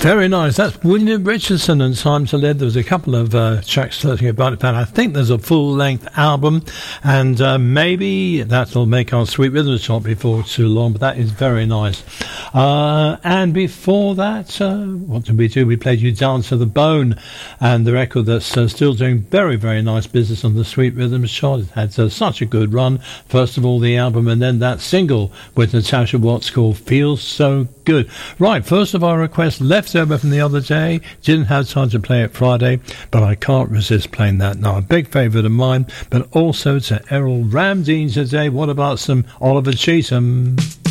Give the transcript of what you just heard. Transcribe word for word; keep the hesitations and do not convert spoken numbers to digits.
Very nice. That's William Richardson and Time to Live. There was a couple of uh, tracks floating about it, but I think there's a full-length album, and uh, maybe that'll make our Sweet Rhythm shot before too long, but that is very nice. Uh, and before that, uh, what did we do? We played You Dance to the Bone, and the record that's uh, still doing very, very nice business on the Sweet Rhythm shot. It had uh, such a good run. First of all, the album, and then that single with Natasha Watts called Feels So Good. Right, first of our requests, left over from the other day. Didn't have time to play it Friday, but I can't resist playing that now. A big favourite of mine, but also to Errol Ramdeen today. What about some Oliver Cheatham?